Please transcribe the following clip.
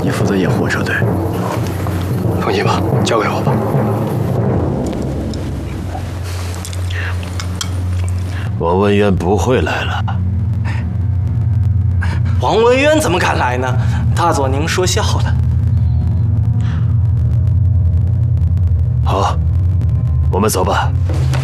你负责掩护车队。 放心吧，交给我吧。 王文渊不会来了。 王文渊怎么敢来呢？大佐您说笑了。 好，我们走吧。